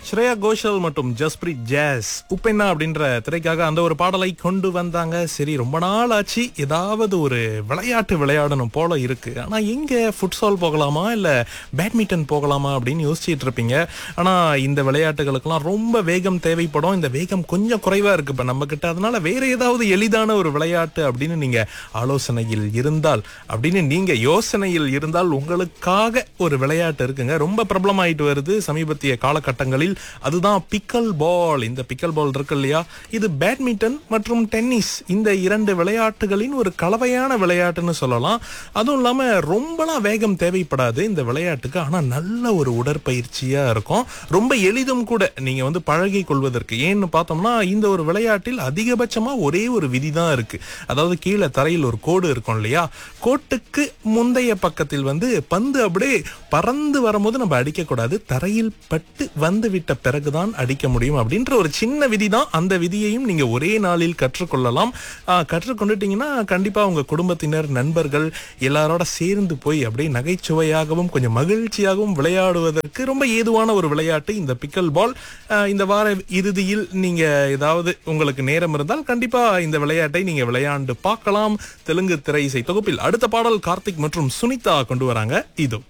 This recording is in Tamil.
ஸ்ரேயா கோஷல் மற்றும் ஜஸ்பிரீத் ஜாஸ் உப்பென்னா அப்படின்ற திரைக்காக அந்த ஒரு பாடலை கொண்டு வந்தாங்க. சரி, ரொம்ப நாள் ஆச்சு, ஏதாவது ஒரு விளையாட்டு விளையாடணும் போல இருக்கு. ஆனா எங்க ஃபுட்சால் போகலாமா இல்ல பேட்மிண்டன் போகலாமா அப்படின்னு யோசிச்சுட்டு இருப்பீங்க. ஆனா இந்த விளையாட்டுகளுக்கெல்லாம் ரொம்ப வேகம் தேவைப்படும். இந்த வேகம் கொஞ்சம் குறைவா இருக்கு இப்ப நம்ம கிட்ட. அதனால வேற ஏதாவது எளிதான ஒரு விளையாட்டு அப்படின்னு நீங்க ஆலோசனையில் இருந்தால், அப்படின்னு நீங்க யோசனையில் இருந்தால், உங்களுக்காக ஒரு விளையாட்டு இருக்குங்க. ரொம்ப பிரபலமாயிட்டு வருது சமீபத்திய காலகட்டங்களில். அதுதான் பிக்கல் பால். இந்த பிக்கல் பால் இருக்கு இல்லையா, இது பேட்மிண்டன் மற்றும் டென்னிஸ் இந்த இரண்டு விளையாட்டுகளின் ஒரு கலவையான விளையாட்டுன்னு சொல்லலாம். அதுவும் இல்லாம ரொம்பலாம் வேகம் தேவைப்படாது இந்த விளையாட்டுக்கு. ஆனா நல்ல ஒரு உடற்பயிற்சியா இருக்கும். ரொம்ப எளிதும் கூட நீங்க வந்து பழகி கொள்வதற்கு. ஏன்னு பார்த்தோம்னா இந்த ஒரு விளையாட்டில் அதிகபட்சமா ஒரே ஒரு விதி தான் இருக்கு. அதாவது கீழே தரையில் ஒரு கோடு இருக்கும் இல்லையா, கோட்டுக்கு முந்தைய பக்கத்தில் வந்து பந்து அப்படியே பறந்து வரும்போது நம்ம அடிக்க கூடாது, தரையில் பட்டு வந்து விட்ட பிறகுதான் அடிக்க முடியும் அப்படின்ற ஒரு சின்ன விதி தான். அந்த விதியையும் நீங்க ஒரே நாளில் கற்றுக்கொள்ளலாம். கற்றுக்கொண்டுட்டீங்கன்னா கண்டிப்பா உங்க குடும்பத்தினர், நண்பர்கள் எல்லாரோட சேர்ந்து போய் அப்படியே நகைச்சுவையாகவும் கொஞ்சம் மகிழ்ச்சியாகவும் விளையாடுவதற்கு ரொம்ப ஏதுவான ஒரு விளையாட்டு இந்த பிக்கல் பால். இந்த வார இறுதியில் நீங்க ஏதாவது உங்களுக்கு நேரம் இருந்தால் கண்டிப்பா இந்த விளையாட்டை நீங்க விளையாண்டு பார்க்கலாம். தெலுங்கு திரை இசை தொகுப்பில் அடுத்த பாடல் கார்த்திக் மற்றும் சுனிதா கொண்டு வராங்க. இதோ